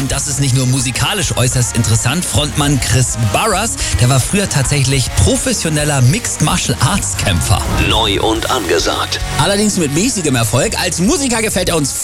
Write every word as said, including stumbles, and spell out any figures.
Und das ist nicht nur musikalisch äußerst interessant. Frontmann Chris Burrus, der war früher tatsächlich professioneller Mixed Martial Arts Kämpfer. Neu und angesagt. Allerdings mit mäßigem Erfolg. Als Musiker gefällt er uns